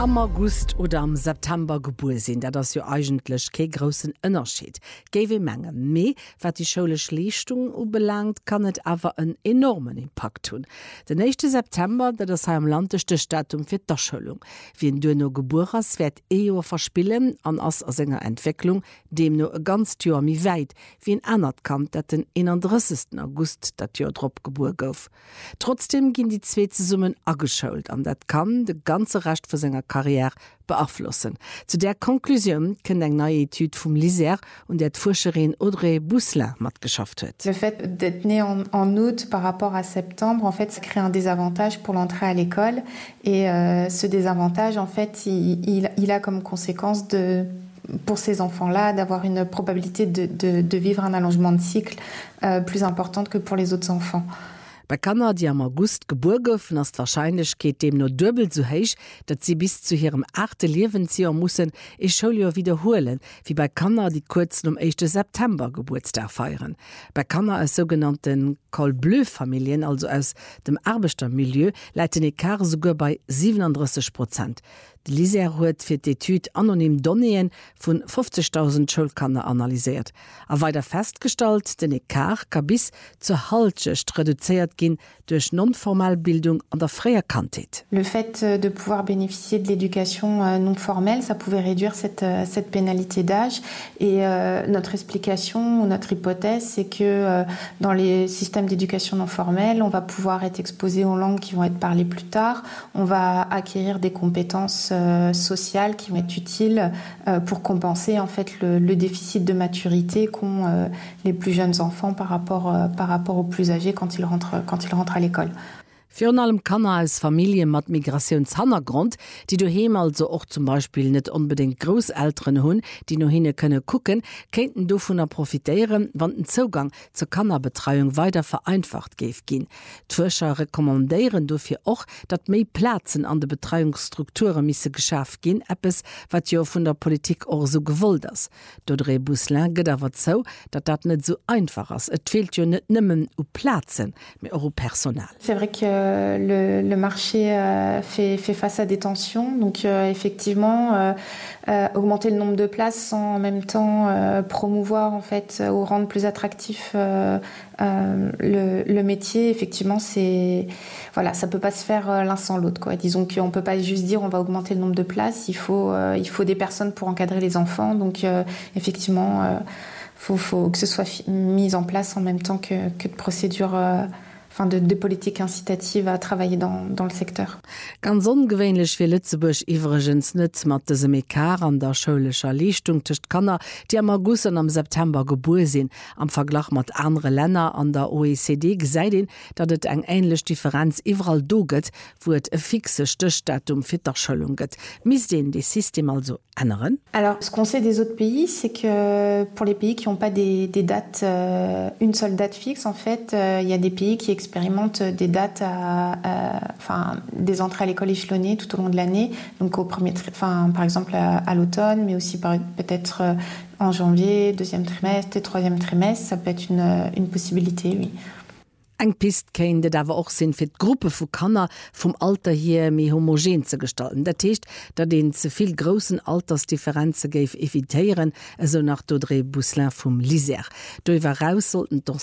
Am August oder am September geboren sind, das ja eigentlich kein großen Unterschied. Gewe Menge mehr, was die schulische Leistung belangt, kann es aber einen enormen Impact tun. Der 1. September, das am landeste Datum für die Schulung. Wie ein Döno geboren ist, wird Jahr verspielen an als seiner Entwicklung, dem nur ein ganz Jahr mehr weit, wie ein anderer kann, dass den 31. August das Jahr drauf geboren ist. Trotzdem gehen die zwei zusammen angeschult, und das kann den ganzen Rest von seiner Karriere beeinflussen. Zu der Konklusion kann eine neue Etude vom l'ISER und der Forscherin Audrey Bousselin mitgeschafft hat. Le fait d'être né en août par rapport à septembre, en fait, ça crée un désavantage pour l'entrée à l'école. Et ce désavantage, en fait, il a comme conséquence pour ces enfants-là d'avoir une probabilité de vivre un allongement de cycle plus importante que pour les autres enfants. Bei Kanner, die am August geboren sind, ist die Wahrscheinlichkeit dem nur doppelt so hoch, dass sie bis zu ihrem 8. Lebensjahr müssen ein Schuljahr wiederholen, wie bei Kanner, die kurz am 1. September Geburtstag feiern. Bei Kanner aus sogenannten Col-Bleu-Familien, also aus dem Arbeitermilieu, leiten die Ekart sogar bei 37%. Die l'ISER hat für die Etude anonym Données von 50.000 Schulkanner analysiert. Er weiter festgestellt, den Ekart kann bis zur Hälfte reduziert gehen durch non-formelle Bildung an der freien Kantität. Le fait de pouvoir bénéficier de l'éducation non formelle, ça pouvait réduire cette pénalité d'âge. Et notre explication ou notre hypothèse, c'est que dans les systèmes d'éducation non formelle, on va pouvoir être exposé aux langues qui vont être parlées plus tard. On va acquérir des compétences sociales qui vont être utiles pour compenser en fait le déficit de maturité qu'ont les plus jeunes enfants par rapport aux plus âgés quand ils rentrent à l'école. Für allem Kanner aus Familien mit Migrationshintergrund, die daheim also auch zum Beispiel nicht unbedingt Großeltern haben, die noch hin können gucken, könnten davon profitieren, wenn ein Zugang zur Kannerbetreuung weiter vereinfacht gehen. Die Forscher rekommandieren dafür auch, dass mehr Plätze an den Betreuungsstrukturen müssen geschafft gehen, etwas, was ja von der Politik auch so gewollt ist. Audrey Bousselin geht aber so, dass das nicht so einfach ist. Es fehlt ja nicht nur um Plätze, aber auch Personal. C'est vrai que le marché fait face à des tensions. Donc effectivement, augmenter le nombre de places sans en même temps promouvoir en fait ou rendre plus attractif le métier, effectivement, ça peut pas se faire l'un sans l'autre, quoi. Disons qu'on peut pas juste dire on va augmenter le nombre de places. Il faut des personnes pour encadrer les enfants. Donc effectivement, faut que ce soit mis en place en même temps que de procédures. De politiques incitatives à travailler dans le secteur. Ganz ungewöhnlich für Lützeburg übrigens nicht mit diesem Ekart an der schulischen Leistung zwischen Kanner, die am August und am September geboren sind. Am Vergleich mit anderen Ländern an der OECD gesehen, dass es eine ähnliche Differenz überall da gibt, wo es ein fixes Stichdatum für die Schulung gibt. Müssen die Systeme also ändern? Alors, ce qu'on sait des autres pays, c'est que pour les pays qui n'ont pas des dates, une seule date fixe, en fait, il y a des pays qui expérimentent des dates des entrées à l'école échelonnées tout au long de l'année, donc par exemple à l'automne, mais aussi peut-être en janvier, deuxième trimestre et troisième trimestre, ça peut être une possibilité, oui. Eng Pist kein det awer auch sinn fir d' Gruppe vu Kanner vum Alter hier méi homogen ze gestalten. Dat techt, dat den zuviel grossen Altersdifferenze geif evitéieren, eso nach d'Audrey Bousselin vum l'ISER. Doiwer raus sollten